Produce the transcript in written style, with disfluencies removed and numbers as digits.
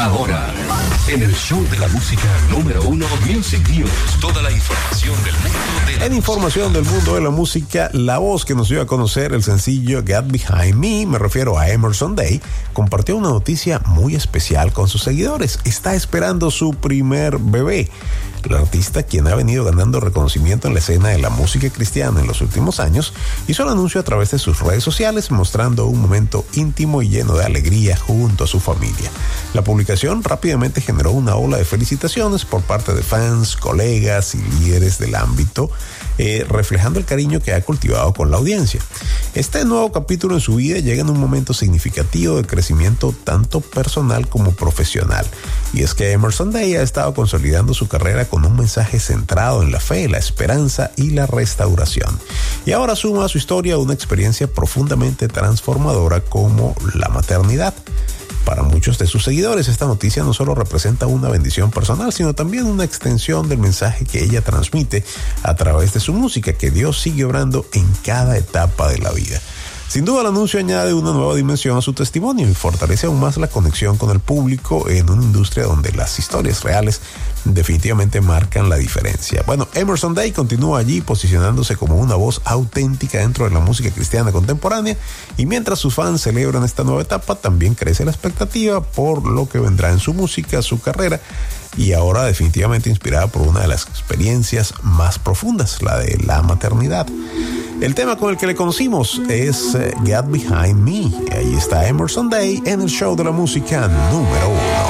Ahora, en el show de la música número 1, Music News. Toda la información del mundo de la En información del mundo de la música, la voz que nos dio a conocer el sencillo Get Behind Me refiero a Emerson Day, compartió una noticia muy especial con sus seguidores. Está esperando su primer bebé. El artista, quien ha venido ganando reconocimiento en la escena de la música cristiana en los últimos años, hizo el anuncio a través de sus redes sociales mostrando un momento íntimo y lleno de alegría junto a su familia. La publicación rápidamente generó una ola de felicitaciones por parte de fans, colegas y líderes del ámbito, reflejando el cariño que ha cultivado con la audiencia. Este nuevo capítulo en su vida llega en un momento significativo de crecimiento tanto personal como profesional, y es que Emerson Day ha estado consolidando su carrera con un mensaje centrado en la fe, la esperanza y la restauración, y ahora suma a su historia una experiencia profundamente transformadora como la maternidad. Para muchos de sus seguidores, esta noticia no solo representa una bendición personal, sino también una extensión del mensaje que ella transmite a través de su música, que Dios sigue obrando en cada etapa de la vida. Sin duda, el anuncio añade una nueva dimensión a su testimonio y fortalece aún más la conexión con el público en una industria donde las historias reales definitivamente marcan la diferencia. Bueno, Emerson Day continúa allí posicionándose como una voz auténtica dentro de la música cristiana contemporánea, y mientras sus fans celebran esta nueva etapa, también crece la expectativa por lo que vendrá en su música, su carrera, y ahora definitivamente inspirada por una de las experiencias más profundas, la de la maternidad. El tema con el que le conocimos es Get Behind Me. Ahí está Emerson Day en el show de la música número 1.